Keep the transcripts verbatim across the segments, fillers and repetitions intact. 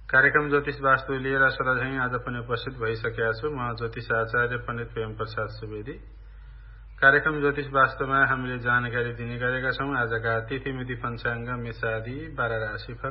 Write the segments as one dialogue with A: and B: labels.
A: कार्यक्रम ज्योतिष वास्तु लिएर सदाझै आज पनि उपस्थित भइसकेका छु। म ज्योतिष आचार्य पण्डित प्रेम प्रसाद सुवेदी। कार्यक्रम ज्योतिष वास्तुमा हामीले जानकारी दिने गरेका छौं। आजका तिथि मिति पञ्चाङ्ग मेषादि बाह्र राशिफल।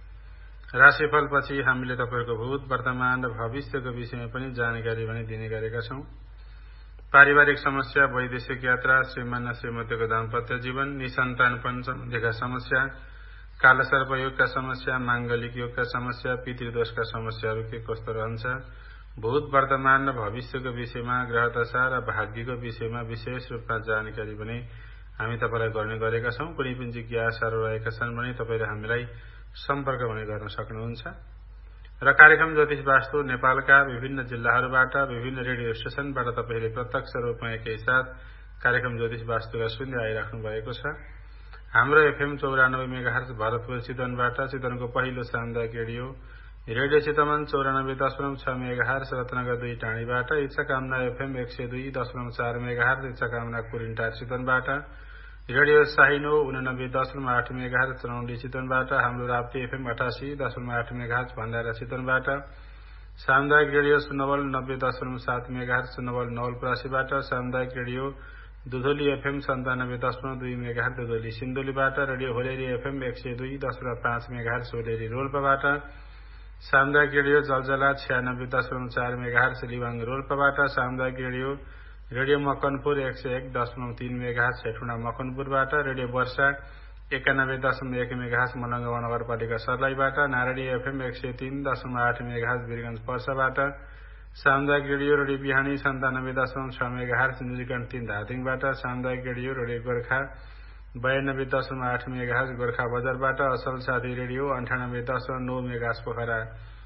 A: राशिफलपछि हामीले तपाईहरुको भूत वर्तमान र भविष्यको विषयमा पनि जानकारी पनि दिने गरेका छौं। पारिवारिक समस्या, वैदेशिक यात्रा, श्रीमान श्रीमतीको दाम्पत्य जीवन, निसन्तानपन सम्बन्धीका समस्या, कालसर्प योगका समस्या, मांगलिक योगका समस्या, पितृदोषका समस्याहरू के कस्तो रहन्छ, भूत वर्तमान र भविष्यको विषयमा, ग्रहदशा र भाग्यको विषयमा विशेष रूपमा जानकारी पनि हामी तपाईलाई गर्ने गरेका छौं। कुनै पनि जिज्ञासाहरू रहेका छन् भने तपाईले हामीलाई सम्पर्क पनि गर्न सक्नुहुन्छ। र कार्यक्रम ज्योतिष वास्तु नेपालका विभिन्न जिल्लाहरूबाट, विभिन्न रेडियो स्टेशनबाट तपाईले प्रत्यक्ष रूपमा एकैसाथ कार्यक्रम ज्योतिष वास्तुका सुन्दै आइराख्नु भएको छ। हाम्रो एफएम चौरानब्बे मेगाहर्ज भरतपुर चितवनबाट, चितवनको पहिलो सामुदायिक रेडियो रेडियो चितवन चौरानब्बे दशमलव छ मेगाहर्ज, रत्नगर दुई टाँडीबाट, इच्छा कामना एफएम एक सय दुई दशमलव चार मेगाहर्ज, इच्छा कामना कुरिन्टार चितवनबाट, रेडियो साहिनो उनानब्बे दशमलव आठ मेगाहर्ज चरौली चितवनबाट, हाम्रो राप्ती एफएम अठासी दशमलव आठ मेगाहर्ज भण्डारा चितवनबाट, सामुदायिक रेडियो सुनवल नब्बे दशमलव सात मेगाहर्ज सुनवल नवलपरासीबाट, सामुदायिक रेडियो दुधोली एफएम सन्तानब्बे दशमलव दुई मेगाहर्ज दुधोली सिन्धुलीबाट, रेडियो होलेरी एफएम एक सय दुई दशमलव पाँच मेगाहर्ज होलेरी रोल्पाबाट, सामुदायिक रेडियो जलजला छयानब्बे दशमलव चार मेगाहर्ज लिवाङ रोल्पाबाट, सामुदायिक रेडियो रेडियो मकनपुर एक सय एक दशमलव तीन मेगाहर्ज हेटुँडा मकनपुरबाट, रेडियो वर्षा एकानब्बे दशमलव एक मेगाहर्ज मलङ्गवा नगरपालिका सर्लाहीबाट, नारायणी एफएम एक सय तीन दशमलव आठ मेगाहर्ज वीरगञ्ज पर्साबाट, सामुदायिक रेडियो रेडियो बिहानी सन्तानब्बे दशमलव छ मेगाहर्ज न्युजिकन्ड तीन धादिङबाट, सामुदायिक रेडियो रेडियो गोर्खा बयानब्बे दशमलव आठ मेगाहर्ज गोर्खा बजारबाट, असल साथी रेडियो अन्ठानब्बे दशमलव नौ मेगाहर्ज पोखरा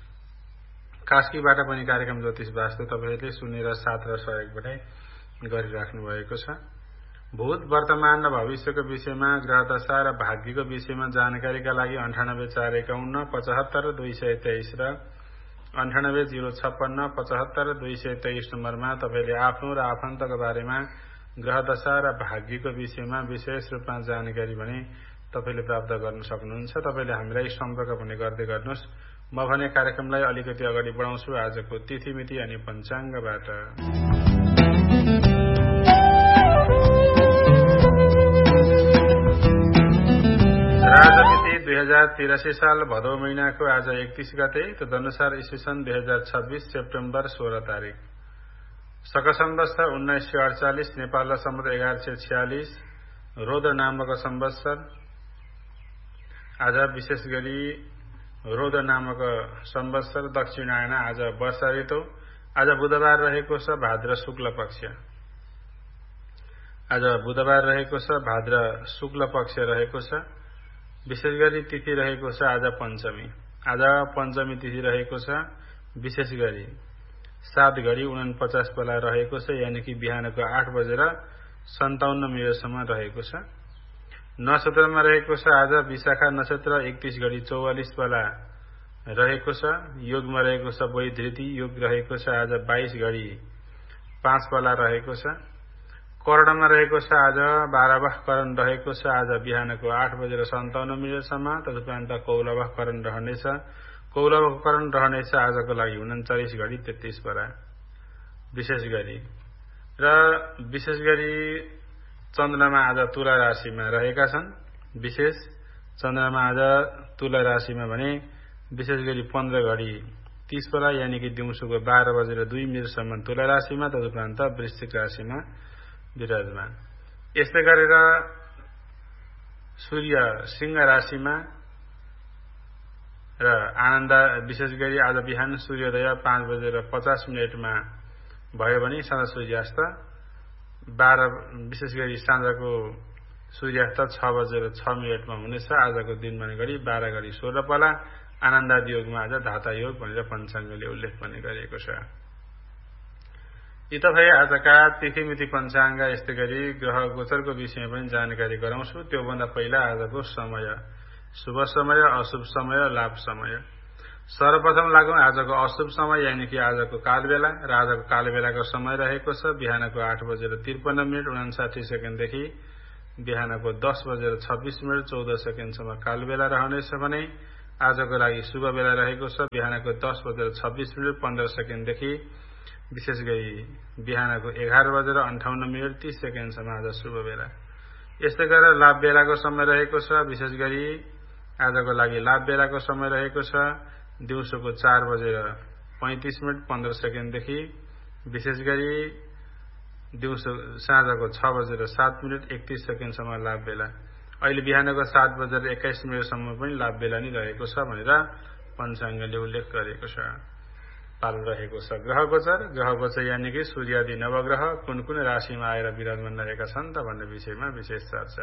A: कास्कीबाट पनि कार्यक्रम ज्योतिष वास्तु तपाईहरूले सुनेर साथ र सहयोग पनि गरिराख्नु भएको छ। भूत वर्तमान र भविष्यको विषयमा, ग्रहदशा र भाग्यको विषयमा जानकारीका लागि अन्ठानब्बे चार एकाउन्न पचहत्तर दुई सय तेइस र अन्ठानब्बे जिरो छप्पन्न पचहत्तर दुई सय तेइस नम्बरमा तपाईले आफ्नो र आफन्तको बारेमा, ग्रहदशा र भाग्यको विषयमा विशेष रूपमा जानकारी पनि तपाईले प्राप्त गर्न सक्नुहुन्छ। तपाईले हामीलाई सम्पर्क पनि गर्दै गर्नुहोस्। म भने कार्यक्रमलाई अलिकति अगाडि बढाउँछु आजको तिथि मिति अनि पञ्चाङ्गबाट। राजमिति दुई हजार तिरासी साल भदौ महिनाको आज एकतीस गते, तदनुसार ईस्वी सन् दुई हजार छब्बीस सेप्टेम्बर सोह्र तारिक, शक सम्वत्सर उन्नाइस सय अडचालिस, नेपाल सम्वत एघार सय छयालिस, रौद्र नामक सम्वत्सर। आज विशेष गरी रौद्र नामक सम्वत्सर दक्षिणायन, आज वर्षा ऋतु। आज बुधबार रहेको छ, भाद्र शुक्ल पक्ष। आज बुधबार रहेको छ, भाद्र शुक्ल पक्ष रहेको छ। विशेष गरी तिथि रहेको छ आज पञ्चमी। आज पञ्चमी तिथि रहेको छ, विशेष गरी सात घडी उनपचास बेला रहेको छ, यानि कि बिहानको आठ बजेर सन्ताउन्न मिनटसम्म रहेको छ। नक्षत्रमा रहेको छ आज विशाखा नक्षत्र, एकतीस घडी चौवालिस बेला रहेको छ। योगमा रहेको छ वैधृति योग रहेको छ, आज बाइस घडी पाँच बेला रहेको छ। कर्णमा रहेको छ आज बाह्रवह करण रहेको छ, आज बिहानको आठ बजेर सन्ताउन्न मिनटसम्म। तदुपरान्त कौलवह करण रहनेछ। कौलवह करण रहनेछ आजको लागि उन्चालिस घडी तेत्तीस बेला विशेष गरी। र विशेष गरी चन्द्रमा आज तुला राशिमा रहेका छन्। विशेष चन्द्रमा आज तुला राशिमा भने विशेष गरी पन्ध्र घडी तीस बेला, यानि कि दिउँसोको बाह्र बजेर दुई मिनटसम्म तुला राशिमा, तदुपरान्त वृश्चिक राशिमा विराजमान। यस्तै गरेर सूर्य सिंह राशिमा र आनन्द विशेष गरी आज बिहान सूर्योदय पाँच बजेर पचास मिनटमा भयो भने साँझ सूर्यास्त बाह्र विशेष गरी साँझको सूर्यास्त छ बजेर छ मिनटमा हुनेछ। आजको दिनमा गरी बाह्र घडी सोह्र पला आनन्दादि योगमा आज धाता योग भनेर पञ्चाङ्गले उल्लेख पनि गरिएको छ। यी त भए आजका तिथि मिति पञ्चाङ्ग। यस्तै गरी ग्रह गोचरको विषयमा पनि जानकारी गराउँछु। त्योभन्दा पहिला आजको समय, शुभ समय, अशुभ समय, लाभ समय। सर्वप्रथम लागौं आजको अशुभ समय, यानि कि आजको कालबेला। र आजको कालबेलाको समय रहेको छ बिहानको आठ बजेर त्रिपन्न मिनट उनासाठी सेकेन्डदेखि बिहानको दस बजेर छब्बीस मिनट चौध सेकेन्डसम्म कालबेला रहनेछ भने आजको लागि शुभ बेला रहेको छ बिहानको दस बजेर छब्बीस मिनट पन्ध्र सेकेन्डदेखि विशेष गरी बिहानको एघार बजेर अन्ठाउन्न मिनट तीस सेकेन्डसम्म आज शुभ बेला। यस्तै गरेर लाभ बेलाको समय रहेको छ। विशेष गरी आजको लागि लाभ बेलाको समय रहेको छ दिउँसोको चार बजेर पैंतिस मिनट पन्ध्र सेकेन्डदेखि विशेष गरी दिउँसो साँझको छ बजेर सात मिनट एकतीस सेकेन्डसम्म लाभ बेला। अहिले बिहानको सात बजेर एक्काइस मिनटसम्म पनि लाभ बेला नै रहेको छ भनेर पञ्चाङ्गले उल्लेख गरेको छ। पालो रहेको छ ग्रह गोचर। ग्रह गोचर यानि कि सूर्यादि नवग्रह कुन कुन राशिमा आएर विराजमान रहेका छन् त भन्ने विषयमा विशेष चर्चा।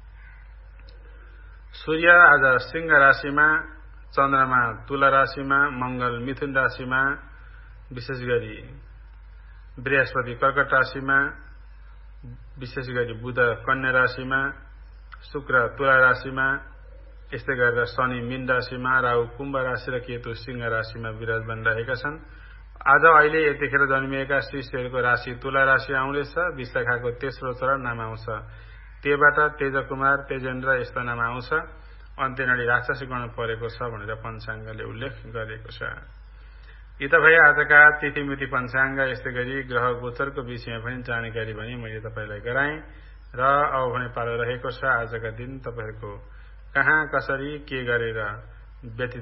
A: सूर्य आज सिंह राशिमा, चन्द्रमा तुला राशिमा, मंगल मिथुन राशिमा, विशेष गरी बृहस्पति कर्कट राशिमा, विशेष गरी बुध कन्या राशिमा, शुक्र तुला राशिमा, यस्तै गरेर शनि मीन राशिमा, राहु कुम्भ राशि र केतु सिंह राशिमा विराजमान रहेका छन्। आज अहिले यतिखेर जन्मिएका शिष्यहरूको राशि तुला राशि आउँदैछ। विशाखाको तेस्रो चरण नाम आउँछ तेबाट तेजकुमार तेजेन्द्र यस्तो नाम आउँछ। अन्त्यनडी राक्षसी गण परेको छ भनेर पञ्चाङ्गले उल्लेख गरेको छ। यी त भए आजका तिथिमिति पञ्चाङ्ग। यस्तै गरी ग्रह गोचरको विषयमा पनि जानकारी भने मैले तपाईलाई गराएँ र अब भने पालो रहेको छ आजका दिन तपाईहरूको कहाँ कसरी के गरेर व्यतीत